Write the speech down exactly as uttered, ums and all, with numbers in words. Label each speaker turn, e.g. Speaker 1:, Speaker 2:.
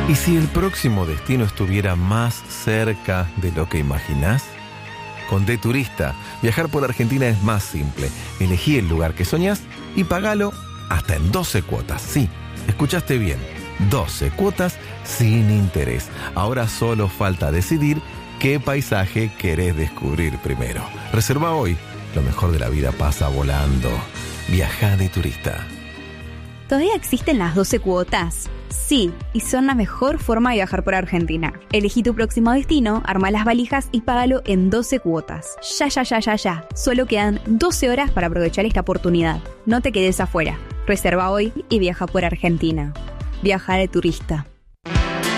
Speaker 1: ¿Y si el próximo destino estuviera más cerca de lo que imaginás? Con D Turista, viajar por Argentina es más simple. Elegí el lugar que soñás y pagalo hasta en doce cuotas. Sí, escuchaste bien. doce cuotas sin interés. Ahora solo falta decidir qué paisaje querés descubrir primero. Reserva hoy. Lo mejor de la vida pasa volando. Viaja de Turista.
Speaker 2: ¿Todavía existen las doce cuotas? Sí, y son la mejor forma de viajar por Argentina. Elegí tu próximo destino, arma las valijas y págalo en doce cuotas. Ya, ya, ya, ya, ya. Solo quedan doce horas para aprovechar esta oportunidad. No te quedes afuera. Reserva hoy y viaja por Argentina. Viaja de Turista.